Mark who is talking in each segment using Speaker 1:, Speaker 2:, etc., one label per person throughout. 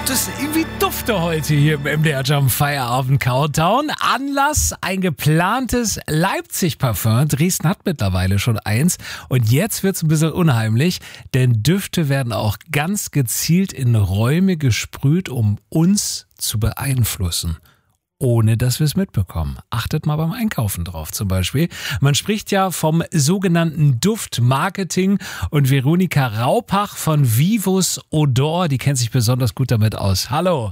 Speaker 1: gibt es irgendwie Dufte heute hier im MDR Jump Feierabend Countdown. Anlass, ein geplantes Leipzig-Parfum. Dresden hat mittlerweile schon eins. Und jetzt wird's ein bisschen unheimlich, denn Düfte werden auch ganz gezielt in Räume gesprüht, um uns zu beeinflussen, ohne dass wir es mitbekommen. Achtet mal beim Einkaufen drauf zum Beispiel. Man spricht ja vom sogenannten Duftmarketing und Veronika Raupach von Vivus Odor, die kennt sich besonders gut damit aus. Hallo.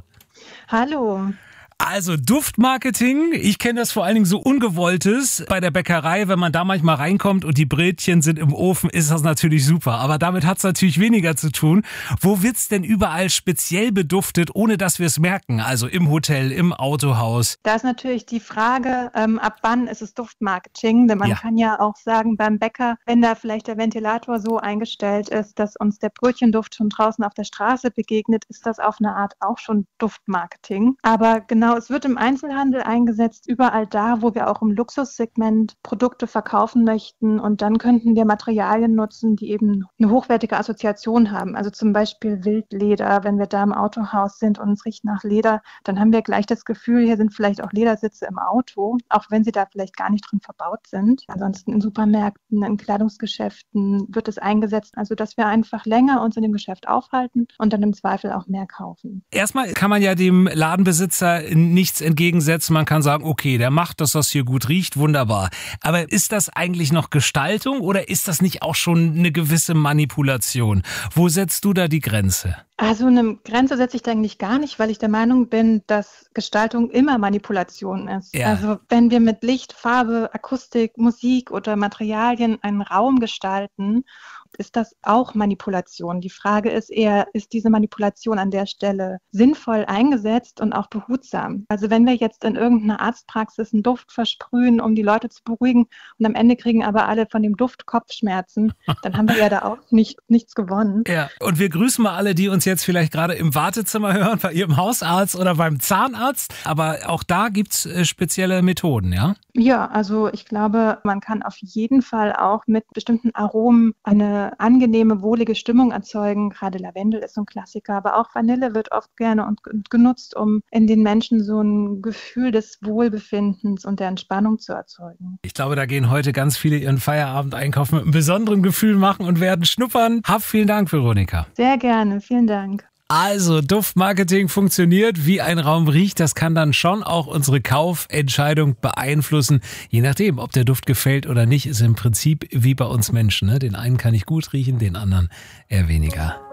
Speaker 2: Hallo.
Speaker 1: Also Duftmarketing, ich kenne das vor allen Dingen so Ungewolltes. Bei der Bäckerei, wenn man da manchmal reinkommt und die Brötchen sind im Ofen, ist das natürlich super. Aber damit hat es natürlich weniger zu tun. Wo wird's denn überall speziell beduftet, ohne dass wir es merken? Also im Hotel, im Autohaus.
Speaker 2: Da ist natürlich die Frage, ab wann ist es Duftmarketing? Denn man kann ja auch sagen, beim Bäcker, wenn da vielleicht der Ventilator so eingestellt ist, dass uns der Brötchenduft schon draußen auf der Straße begegnet, ist das auf eine Art auch schon Duftmarketing. Aber genau, es wird im Einzelhandel eingesetzt, überall da, wo wir auch im Luxussegment Produkte verkaufen möchten. Und dann könnten wir Materialien nutzen, die eben eine hochwertige Assoziation haben. Also zum Beispiel Wildleder. Wenn wir da im Autohaus sind und es riecht nach Leder, dann haben wir gleich das Gefühl, hier sind vielleicht auch Ledersitze im Auto, auch wenn sie da vielleicht gar nicht drin verbaut sind. Ansonsten in Supermärkten, in Kleidungsgeschäften wird es eingesetzt, also dass wir einfach länger uns in dem Geschäft aufhalten und dann im Zweifel auch mehr kaufen.
Speaker 1: Erstmal kann man ja dem Ladenbesitzer nichts entgegensetzen. Man kann sagen, okay, der macht, dass das hier gut riecht, wunderbar. Aber ist das eigentlich noch Gestaltung oder ist das nicht auch schon eine gewisse Manipulation? Wo setzt du da die Grenze?
Speaker 2: Also eine Grenze setze ich da eigentlich gar nicht, weil ich der Meinung bin, dass Gestaltung immer Manipulation ist.
Speaker 1: Ja.
Speaker 2: Also wenn wir mit Licht, Farbe, Akustik, Musik oder Materialien einen Raum gestalten, ist das auch Manipulation. Die Frage ist eher, ist diese Manipulation an der Stelle sinnvoll eingesetzt und auch behutsam? Also wenn wir jetzt in irgendeiner Arztpraxis einen Duft versprühen, um die Leute zu beruhigen und am Ende kriegen aber alle von dem Duft Kopfschmerzen, dann haben wir ja da auch nichts gewonnen.
Speaker 1: Ja, und wir grüßen mal alle, die uns jetzt vielleicht gerade im Wartezimmer hören, bei ihrem Hausarzt oder beim Zahnarzt. Aber auch da gibt's spezielle Methoden, ja?
Speaker 2: Ja, also ich glaube, man kann auf jeden Fall auch mit bestimmten Aromen eine angenehme, wohlige Stimmung erzeugen. Gerade Lavendel ist so ein Klassiker, aber auch Vanille wird oft gerne und genutzt, um in den Menschen so ein Gefühl des Wohlbefindens und der Entspannung zu erzeugen.
Speaker 1: Ich glaube, da gehen heute ganz viele ihren Feierabend-Einkauf mit einem besonderen Gefühl machen und werden schnuppern. Vielen Dank, Veronika.
Speaker 2: Sehr gerne, vielen Dank.
Speaker 1: Also Duftmarketing funktioniert, wie ein Raum riecht. Das kann dann schon auch unsere Kaufentscheidung beeinflussen. Je nachdem, ob der Duft gefällt oder nicht, ist im Prinzip wie bei uns Menschen. Ne? Den einen kann ich gut riechen, den anderen eher weniger.